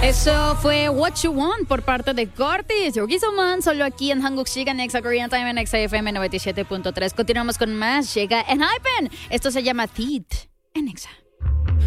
Eso fue What You Want por parte de Curtis. Yogi Soman, solo aquí en Hanguk Shiga, Nexa Korean Time en Nexa FM 97.3. Continuamos con más. Llega en Hypen. Esto se llama Teeth en Nexa.